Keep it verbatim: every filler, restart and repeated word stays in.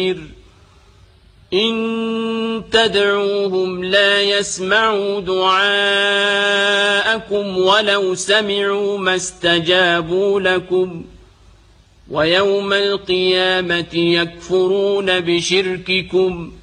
إن تدعوهم لا يسمعوا دعاءكم ولو سمعوا ما استجابوا لكم ويوم القيامة يكفرون بشرككم